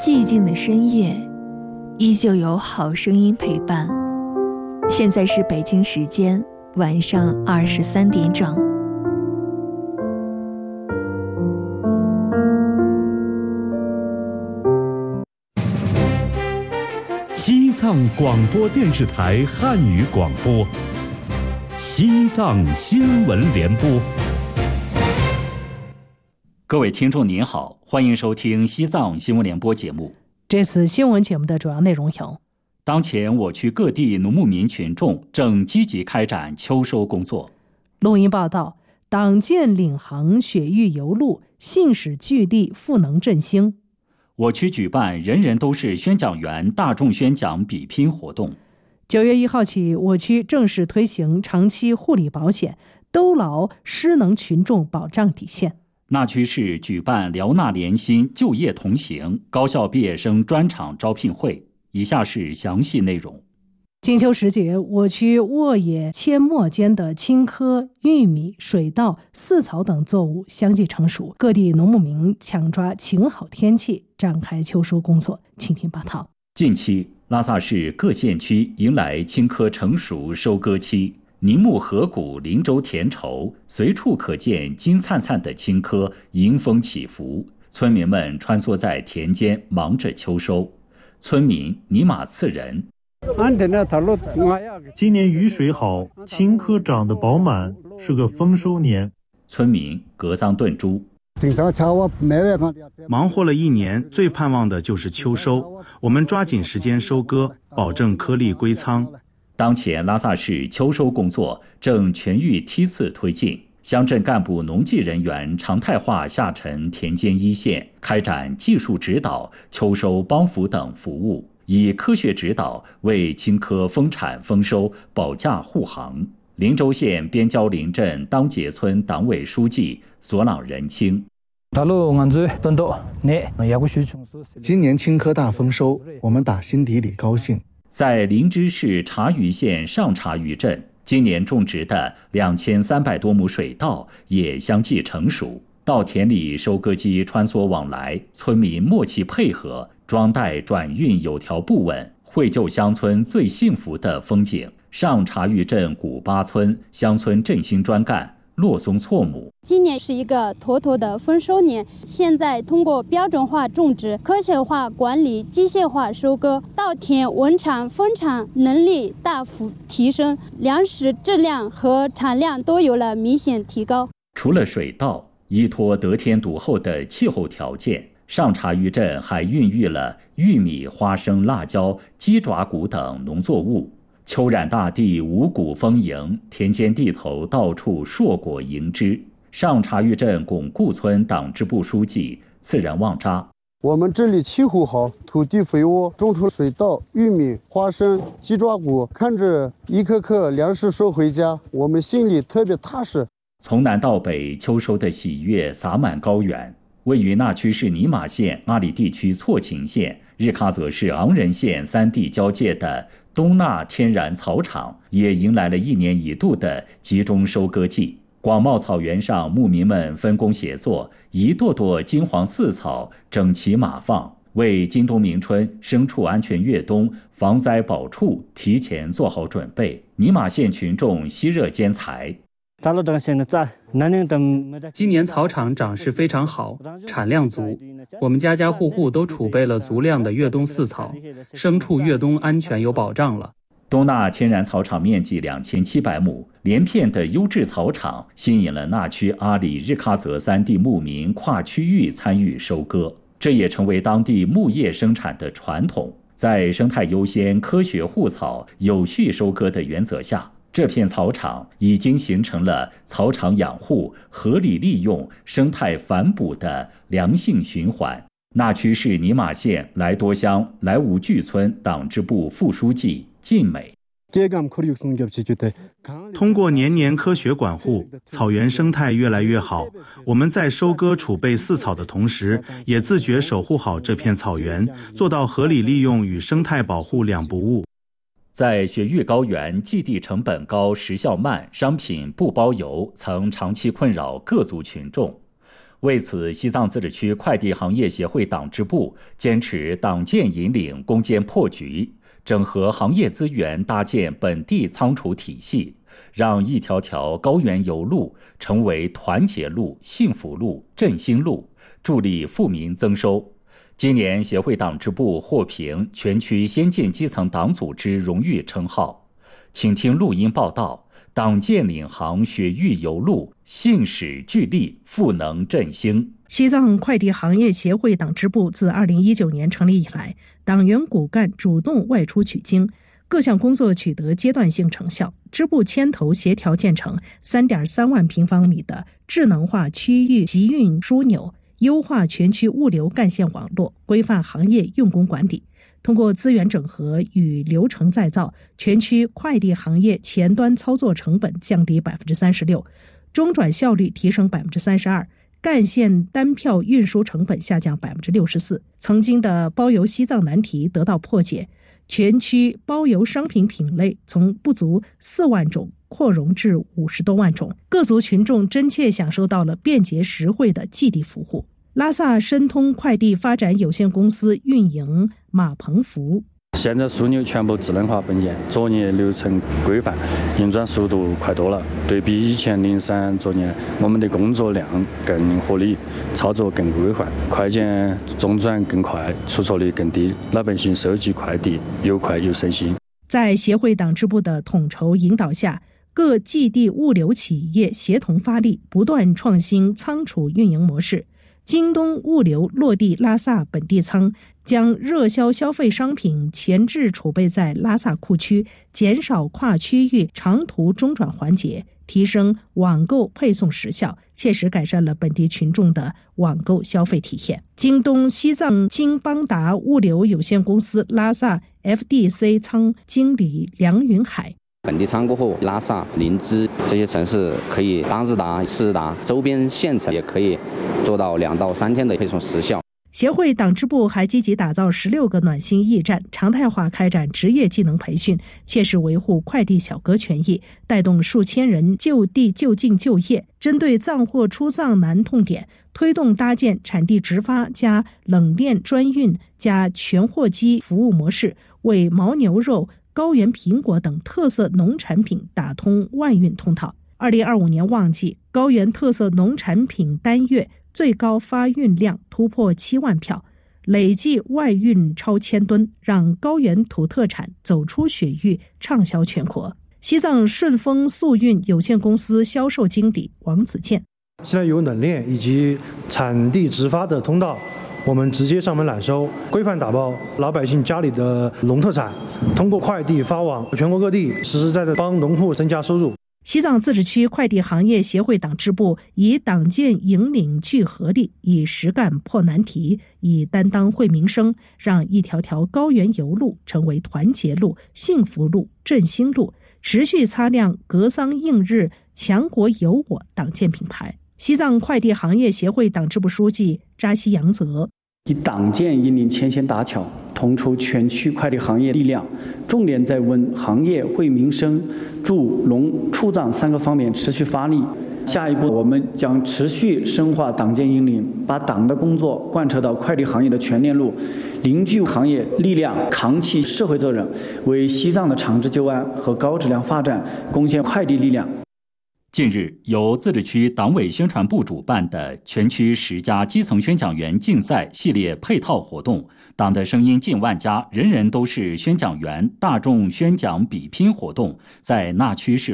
寂静的深夜，依旧有好声音陪伴。现在是北京时间晚上23点整。 西藏广播电视台汉语广播，西藏新闻联播。 各位听众您好，欢迎收听西藏新闻联播节目。 这次新闻节目的主要内容有： 当前我区各地农牧民群众正积极开展秋收工作。 录音报道，党建领航雪域游路，信使聚力赋能振兴。 我区举办人人都是宣讲员大众宣讲比拼活动。 9月1号起，我区正式推行长期护理保险，兜牢失能群众保障底线。 那曲市举办辽纳联新就业同行高校毕业生专场招聘会。以下是详细内容。 金秋时节，我区沃野阡陌间的青稞、玉米、水稻、四草等作物相继成熟，各地农牧民抢抓晴好天气，展开秋收工作。请听报道。 近期，拉萨市各县区迎来青稞成熟收割期，宁木河谷林州田畴，随处可见金灿灿的青稞迎风起伏，村民们穿梭在田间忙着秋收。村民尼玛次人， 今年雨水好，青稞长得饱满，是个丰收年。 村民格桑顿珠， 忙活了一年，最盼望的就是秋收，我们抓紧时间收割，保证颗粒归仓。 当前拉萨市秋收工作正全域梯次推进，乡镇干部农技人员常态化下沉田间一线，开展技术指导、秋收帮扶等服务，以科学指导为青稞丰产丰收保驾护航。林州县边郊林镇当节村党委书记索朗仁清， 今年青稞大丰收，我们打心底里高兴。 在林芝市茶余县上茶余镇，今年种植的2300多亩水稻也相继成熟，稻田里收割机穿梭往来，村民默契配合，装袋转运有条不紊，绘就乡村最幸福的风景。上茶余镇古巴村乡村振兴专干洛松措姆， 今年是一个妥妥的丰收年，现在通过标准化种植、科学化管理、机械化收割，稻田稳产丰产能力大幅提升，粮食质量和产量都有了明显提高。 除了水稻，依托得天独厚的气候条件，上茶余镇还孕育了玉米、花生、辣椒、鸡爪谷等农作物。秋染大地，五谷丰盈，田间地头到处硕果盈枝。上茶余镇巩固村党支部书记次仁旺扎， 我们这里气候好，土地肥沃，种出水稻、玉米、花生、鸡爪谷，看着一颗颗粮食收回家，我们心里特别踏实。 从南到北，秋收的喜悦洒满高原。位于那曲市尼玛县阿里地区错勤县、日喀则市昂仁县三地交界的东纳天然草场，也迎来了1年1度的集中收割季。广袤草原上，牧民们分工协作，一垛垛金黄四草整齐码放，为今冬明春牲畜安全越冬、防灾保畜提前做好准备。尼玛县群众吸热兼财。 今年草场长势非常好，产量足，我们家家户户都储备了足量的越冬饲草，牲畜越冬安全有保障了。 东纳天然草场面积2700亩，连片的优质草场吸引了那曲、阿里、日喀则三地牧民跨区域参与收割，这也成为当地牧业生产的传统。在生态优先、科学护草、有序收割的原则下，这片草场已经形成了草场养护、合理利用、生态反哺的良性循环。那曲市尼玛县莱多乡莱芜聚村党支部副书记靳美， 通过年年科学管护，草原生态越来越好。我们在收割储备饲草的同时，也自觉守护好这片草原，做到合理利用与生态保护两不误。 在雪域高原，寄地成本高、时效慢、商品不包邮，曾长期困扰各族群众。 为此，西藏自治区快递行业协会党支部坚持党建引领、攻坚破局，整合行业资源，搭建本地仓储体系，让一条条高原油路成为团结路、幸福路、振兴路，助力富民增收。今年，协会党支部获评全区先进基层党组织荣誉称号。请听录音报道。党建领航，雪域油路，信使聚力，赋能振兴。 西藏快递行业协会党支部自2019年成立以来，党员骨干主动外出取经，各项工作取得阶段性成效。支部牵头协调建成3.3万平方米的智能化区域集运枢纽，优化全区物流干线网络，规范行业用工管理。通过资源整合与流程再造，全区快递行业前端操作成本降低36%，中转效率提升32%，干线单票运输成本下降64%。曾经的包邮西藏难题得到破解，全区包邮商品品类从不足4万种扩容至50多万种，各族群众真切享受到了便捷实惠的寄递服务。拉萨申通快递发展有限公司运营马鹏福， 现在枢纽全部智能化分拣，作业流程规范，运转速度快多了。对比以前零散作业，我们的工作量更合理，操作更规范，快件中转更快，出错率更低，老百姓收集快递又快又省心。 在协会党支部的统筹引导下，各寄递物流企业协同发力，不断创新仓储运营模式。京东物流落地拉萨本地仓，将热销消费商品前置储备在拉萨库区，减少跨区域长途中转环节，提升网购配送时效，切实改善了本地群众的网购消费体验。京东西藏京邦达物流有限公司拉萨 FDC 仓经理梁云海， 本地仓过后，拉萨、林芝这些城市可以当日达、次日达，周边县城也可以做到2到3天的配送时效。 协会党支部还积极打造16个暖心驿站，常态化开展职业技能培训，切实维护快递小哥权益，带动数千人就地就近就业。针对藏货出藏难痛点，推动搭建产地直发加冷链专运加全货机服务模式，为牦牛肉、高原苹果等特色农产品打通外运通道。2025年旺季，高原特色农产品单月最高发运量突破7万票，累计外运超1000吨，让高原土特产走出雪域，畅销全国。西藏顺丰速运有限公司销售经理王子健， 现在有冷链以及产地直发的通道，我们直接上门揽收，规范打包老百姓家里的农特产，通过快递发往全国各地，实实在在帮农户增加收入。 西藏自治区快递行业协会党支部以党建引领聚合力，以实干破难题，以担当惠民生，让一条条高原油路成为团结路、幸福路、振兴路，持续擦亮格桑映日、强国有我党建品牌。西藏快递行业协会党支部书记扎西扬泽， 以党建引领牵线搭桥，统筹全区快递行业力量，重点在稳行业、惠民生、助农促藏3个方面持续发力。下一步，我们将持续深化党建引领，把党的工作贯彻到快递行业的全链路，凝聚行业力量，扛起社会责任，为西藏的长治久安和高质量发展贡献快递力量。 近日，由自治区党委宣传部主办的全区10家基层宣讲员竞赛系列配套活动“党的声音近万家，人人都是宣讲员”大众宣讲比拼活动在纳区市